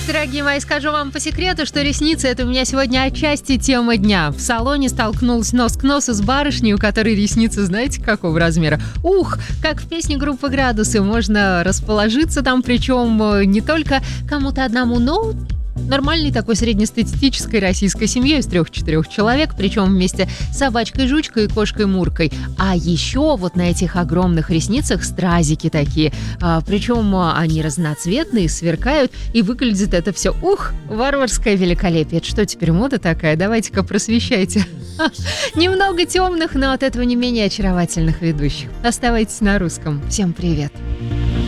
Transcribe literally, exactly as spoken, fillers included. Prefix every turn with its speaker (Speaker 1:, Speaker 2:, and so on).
Speaker 1: Дорогие мои, скажу вам по секрету, что ресницы — это у меня сегодня отчасти тема дня. В салоне столкнулась нос к носу с барышней, у которой ресницы, знаете, какого размера? Ух, как в песне группы «Градусы». Можно расположиться там, причем не только кому-то одному, но нормальной такой среднестатистической российской семьей из трех-четырех человек, причем вместе с собачкой-жучкой и кошкой-муркой. А еще вот на этих огромных ресницах стразики такие. А, причем они разноцветные, сверкают, и выглядит это все, ух, варварское великолепие. Это что, теперь мода такая? Давайте-ка просвещайте. Немного темных, но от этого не менее очаровательных ведущих. Оставайтесь на русском. Всем привет.